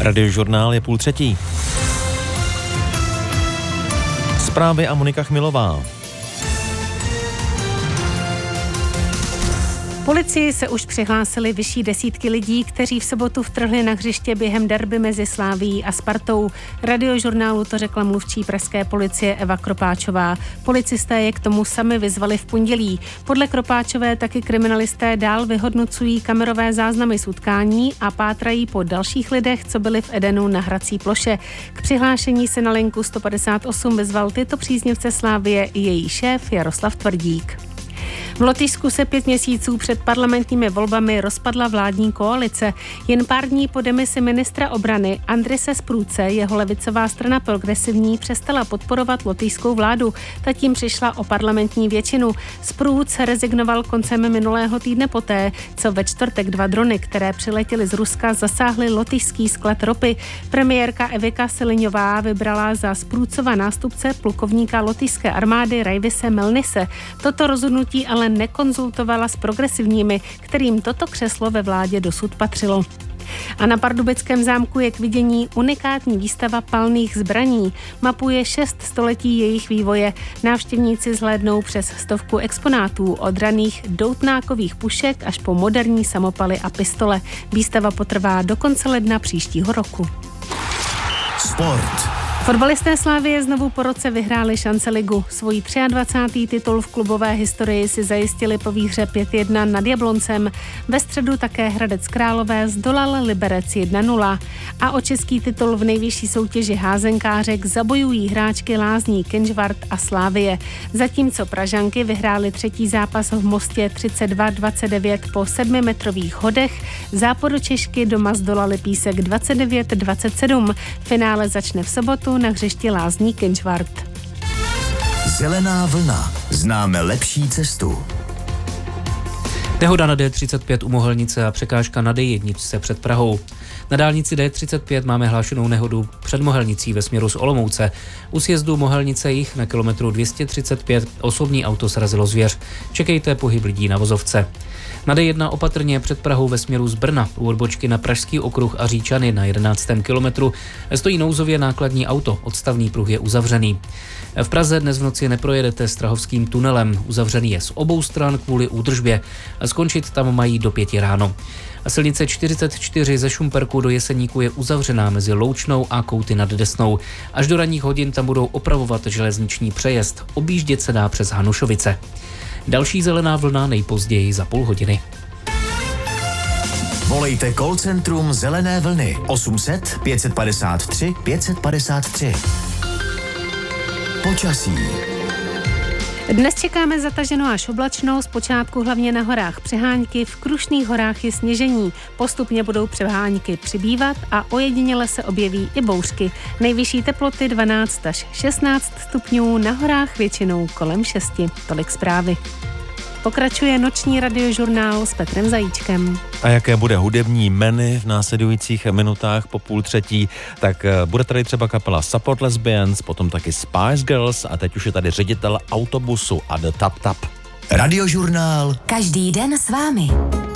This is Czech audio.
Radiožurnál je 2:30. Zprávy a Monika Chmilová. Policii se už přihlásili vyšší desítky lidí, kteří v sobotu vtrhli na hřiště během derby mezi Slavií a Spartou. Radiožurnálu to řekla mluvčí pražské policie Eva Kropáčová. Policisté je k tomu sami vyzvali v pondělí. Podle Kropáčové taky kriminalisté dál vyhodnocují kamerové záznamy z utkání a pátrají po dalších lidech, co byli v Edenu na hrací ploše. K přihlášení se na linku 158 vyzval tyto příznivce Slavie i její šéf Jaroslav Tvrdík. V Lotyšsku se 5 měsíců před parlamentními volbami rozpadla vládní koalice. Jen pár dní po demisi ministra obrany Andrise Sprůce jeho levicová strana Progresivní přestala podporovat lotyšskou vládu. Ta tím přišla o parlamentní většinu. Sprůc rezignoval koncem minulého týdne poté, co ve čtvrtek 2 drony, které přiletěly z Ruska, zasáhly lotyšský sklad ropy. Premiérka Evika Siliňová vybrala za Sprůcova nástupce plukovníka lotyšské armády Rajvise Melnise. Toto rozhodnutí ale nekonzultovala s progresivními, kterým toto křeslo ve vládě dosud patřilo. A na Pardubickém zámku je k vidění unikátní výstava palných zbraní. Mapuje 6 století jejich vývoje. Návštěvníci zhlédnou přes 100 exponátů od raných doutnákových pušek až po moderní samopaly a pistole. Výstava potrvá do konce ledna příštího roku. Sport. Fotbalisté Slavie znovu po roce vyhráli Šanceligu. Svůj 23. titul v klubové historii si zajistili po výhře 5-1 nad Jabloncem. Ve středu také Hradec Králové zdolal Liberec 1-0. A o český titul v nejvyšší soutěži házenkářek zabojují hráčky Lázní Kenžvart a Slavie. Zatímco Pražanky vyhráli třetí zápas v Mostě 32-29 po 7metrových hodech, Západočešky doma zdolali Písek 29-27. Finále začne v sobotu na hřišti Lázní Kenžvart. Zelená vlna. Známe lepší cestu. Nehoda na D35 u Mohelnice a překážka na D1 před Prahou. Na dálnici D35 máme hlášenou nehodu před Mohelnicí ve směru z Olomouce. U sjezdu Mohelnice jich na kilometru 235 osobní auto srazilo zvěř. Čekejte pohyb lidí na vozovce. Na D1 opatrně před Prahou ve směru z Brna u odbočky na Pražský okruh a Říčany na 11. kilometru stojí nouzově nákladní auto, odstavný pruh je uzavřený. V Praze dnes v noci neprojedete Strahovským tunelem, uzavřený je z obou stran kvůli údržbě. Skončit tam mají do 5 ráno. A silnice 44 ze Šumperku do Jeseníku je uzavřená mezi Loučnou a Kouty nad Desnou. Až do ranních hodin tam budou opravovat železniční přejezd. Objíždět se dá přes Hanušovice. Další zelená vlna nejpozději za půl hodiny. Volejte call centrum Zelené vlny 800 553 553. Počasí. Dnes čekáme zataženo až oblačno, zpočátku hlavně na horách přehánky, v Krušných horách je sněžení. Postupně budou přehánky přibývat a ojediněle se objeví i bouřky. Nejvyšší teploty 12 až 16 stupňů, na horách většinou kolem 6. Tolik zprávy. Pokračuje noční radiožurnál s Petrem Zajíčkem. A jaké bude hudební menu v následujících minutách po 2:30, tak bude tady třeba kapela Support Lesbians, potom taky Spice Girls a teď už je tady ředitel autobusu a The Tap Tap. Radiožurnál. Každý den s vámi.